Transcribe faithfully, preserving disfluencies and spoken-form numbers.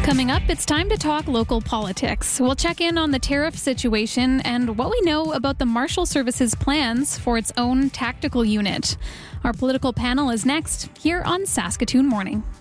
Coming up, it's time to talk local politics. We'll check in on the tariff situation and what we know about the Marshal Service's plans for its own tactical unit. Our political panel is next, here on Saskatoon Morning.